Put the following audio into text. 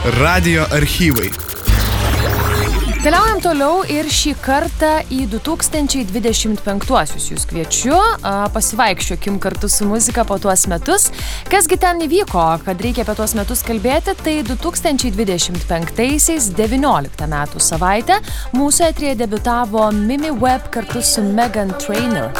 Radijo archyvai. Keliaujam toliau ir šį kartą į 2025-uosius. Jūs kviečiu, pasivaikščiokim kartu su muzika po tuos metus. Kasgi ten įvyko, kad reikia apie tuos metus kalbėti, tai 2025-aisiais 19 metų savaitę mūsų eteryje debiutavo Mimi Webb kartu su Meghan Trainor.